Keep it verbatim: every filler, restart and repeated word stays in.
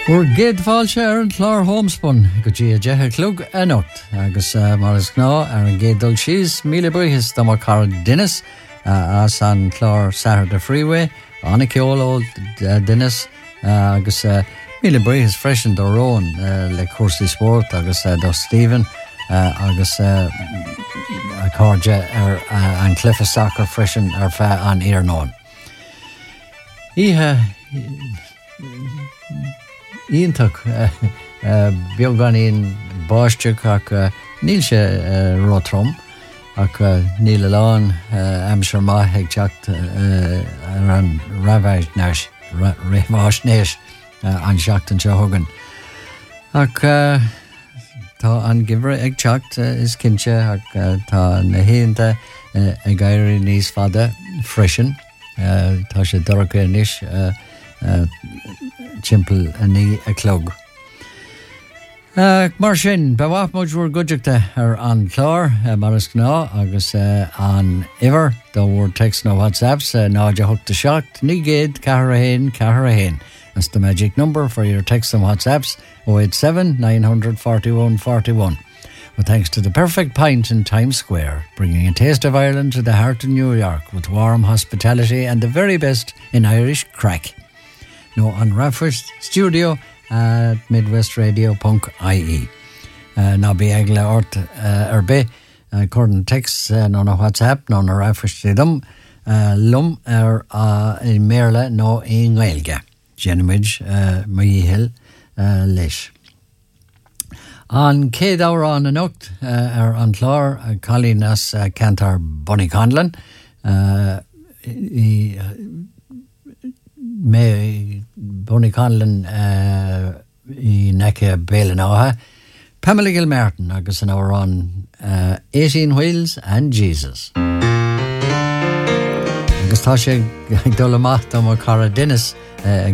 We're géad fáilte ar an chlár homespun go dtí a deithe clug a nocht agus uh, mar is gná ar an géad dul síos míle buíochas dá mar cara dunas uh, as an chlár Saturday Freeway anna ceol uh, dunas uh, agus uh, míle buíochas freisin do Rón uh, le cuasaí sport agus uh, do Stephen uh, agus uh, a cardja ar uh, an clifa soccer freisin ar fe an Iarnón. Ihe Ítach beag gan íon báisteach ach níl sé rótrom ach níl aláin amsar maith ag teacht ar an raibhneis réimhásnéis an seachtain se thugan. Ach tá an gimre ag teacht is cinse ach tá na héanta ag gairí níos fada freisin tá sé dorcha níos Chimple ní a clog. Uh, mar sin, bewaith muid bhúr goideachta ar an chlár uh, mar is gná agus uh, an iver do bhúr text no WhatsApps uh, náide thugta seacht ní géad cahar a hain cahar a hain. That's the magic number for your text and WhatsApps oh eight seven, nine four one, four one. Well, thanks to the Perfect Pint in Times Square, bringing a taste of Ireland to the heart of New York with warm hospitality and the very best in Irish crack. No an Raffers studio at midwest radio dot I E. Uh, now be egle ort uh, erbe uh, cordon text uh, no no WhatsApp no no Raffers dum uh, lum er uh, in merle no in Gaelge. Genimage uh, Mahihil uh, leis. An céad ára an a nocht uh, ar an chlár uh, Colleen as uh, Cantar Bonnie Conlon uh, i uh, me Bonnie Conlon uh, i nece bélan átha Pamela Gilmartin agus an ára an uh, eighteen Wheels and Jesus. Agus tá sé ag dul amach do mar cara Dennis uh,